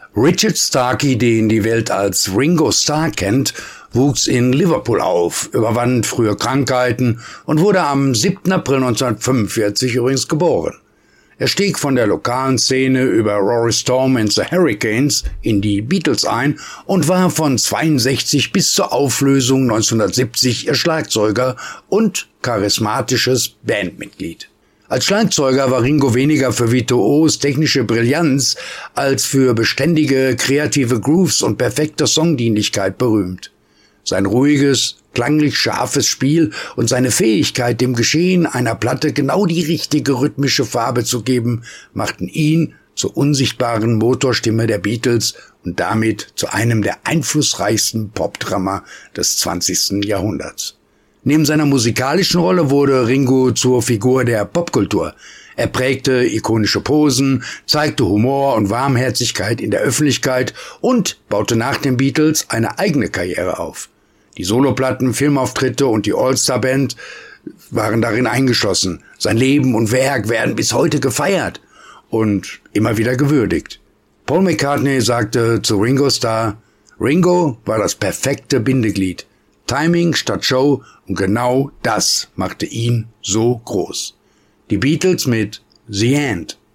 Richard Starkey, den die Welt als Ringo Starr kennt, wuchs in Liverpool auf, überwand frühe Krankheiten und wurde am 7. April 1945 übrigens geboren. Er stieg von der lokalen Szene über Rory Storm and the Hurricanes in die Beatles ein und war von 62 bis zur Auflösung 1970 ihr Schlagzeuger und charismatisches Bandmitglied. Als Schlagzeuger war Ringo weniger für virtuos technische Brillanz als für beständige kreative Grooves und perfekte Songdienlichkeit berühmt. Sein ruhiges, klanglich scharfes Spiel und seine Fähigkeit, dem Geschehen einer Platte genau die richtige rhythmische Farbe zu geben, machten ihn zur unsichtbaren Motorstimme der Beatles und damit zu einem der einflussreichsten Popdrummer des 20. Jahrhunderts. Neben seiner musikalischen Rolle wurde Ringo zur Figur der Popkultur. Er prägte ikonische Posen, zeigte Humor und Warmherzigkeit in der Öffentlichkeit und baute nach den Beatles eine eigene Karriere auf. Die Soloplatten, Filmauftritte und die All-Star-Band waren darin eingeschlossen. Sein Leben und Werk werden bis heute gefeiert und immer wieder gewürdigt. Paul McCartney sagte zu Ringo Starr: Ringo war das perfekte Bindeglied. Timing statt Show, und genau das machte ihn so groß. Die Beatles mit The End.